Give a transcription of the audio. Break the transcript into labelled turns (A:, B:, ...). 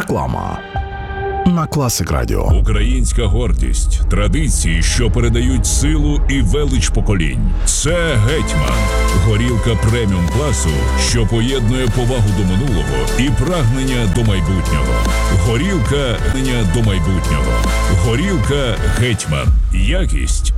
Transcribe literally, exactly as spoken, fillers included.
A: Реклама на Класик Радіо.
B: Українська гордість, традиції, що передають силу і велич поколінь. Це Гетьман. Горілка преміум класу, що поєднує повагу до минулого і прагнення до майбутнього. Горілка прагнення до майбутнього. Горілка Гетьман. Якість